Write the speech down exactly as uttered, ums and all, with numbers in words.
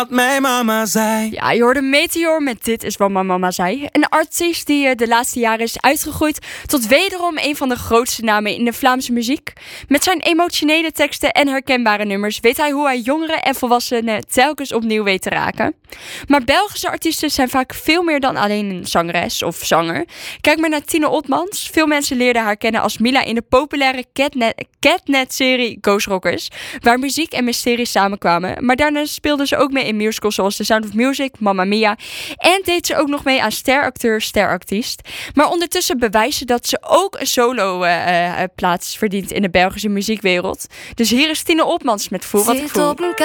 Wat mijn mama zei. Ja, je hoorde Meteor met Dit is wat mijn mama zei. Een artiest die uh, de laatste jaren is uitgegroeid tot wederom een van de grootste namen in de Vlaamse muziek. Met zijn emotionele teksten en herkenbare nummers weet hij hoe hij jongeren en volwassenen telkens opnieuw weet te raken. Maar Belgische artiesten zijn vaak veel meer dan alleen een zangeres of zanger. Kijk maar naar Tine Otmans. Veel mensen leerden haar kennen als Mila in de populaire Catnet- Catnet-serie Ghost Rockers, waar muziek en mysterie samenkwamen. Maar daarna speelde ze ook mee in musicals zoals The Sound of Music, Mamma Mia. En deed ze ook nog mee aan steracteur, sterartiest. Maar ondertussen bewijst ze dat ze ook een solo uh, uh, plaats verdient in de Belgische muziekwereld. Dus hier is Tine Opmans met Voel wat ik voel.